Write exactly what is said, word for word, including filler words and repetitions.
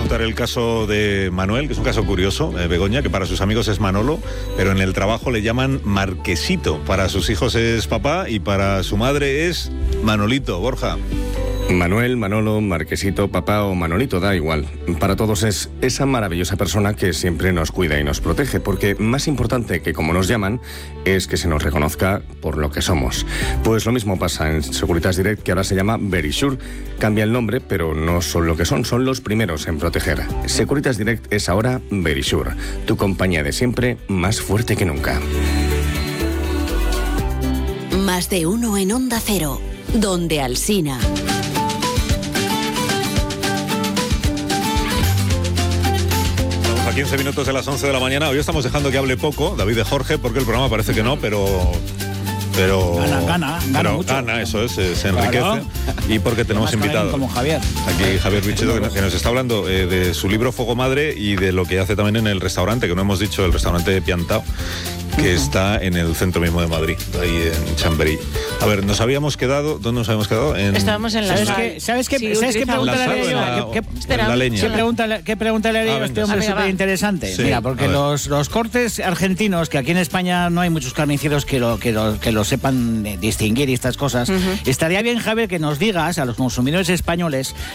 contar el caso de Manuel, que es un caso curioso, eh, Begoña, que para sus amigos es Manolo, pero en el trabajo le llaman Marquesito. Para sus hijos es papá y para su madre es Manolito. Borja. Manuel, Manolo, Marquesito, papá o Manolito, da igual. Para todos es esa maravillosa persona que siempre nos cuida y nos protege, porque más importante que como nos llaman es que se nos reconozca por lo que somos. Pues lo mismo pasa en Securitas Direct, que ahora se llama Verisure. Cambia el nombre, pero no son lo que son, son los primeros en proteger. Securitas Direct es ahora Verisure, tu compañía de siempre, más fuerte que nunca. Más de uno en Onda Cero, donde Alsina. quince minutos de las once de la mañana. Hoy estamos dejando que hable poco David de Jorge, porque el programa parece que no, pero... pero gana, gana, gana pero mucho. Gana, eso es, se enriquece. Claro. Y porque tenemos invitados. Como Javier. Aquí Javier Bichedo, que, que nos está hablando eh, de su libro Fuego Madre y de lo que hace también en el restaurante, que no hemos dicho, el restaurante Piantao, que uh-huh. está en el centro mismo de Madrid, ahí en Chamberí. A ver, nos habíamos quedado, ¿dónde nos habíamos quedado? En... Estábamos en la ¿Sabes sal. qué, ¿sabes qué, Sí, ¿sabes qué pregunta le haría yo? La, ¿Qué, qué, la leña. ¿Qué pregunta, qué pregunta le haría yo a este hombre súper interesante? Sí, Mira, porque los, los cortes argentinos, que aquí en España no hay muchos carniceros que lo, que lo, que lo sepan distinguir y estas cosas, uh-huh. estaría bien, Javier, que nos digas a los consumidores españoles